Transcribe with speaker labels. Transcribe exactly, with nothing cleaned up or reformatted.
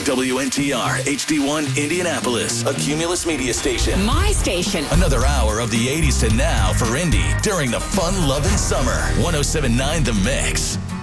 Speaker 1: W N T R H D one Indianapolis, a Cumulus media station.
Speaker 2: My station.
Speaker 1: Another hour of the eighties to now for Indy during the fun-loving summer. one oh seven point nine The Mix.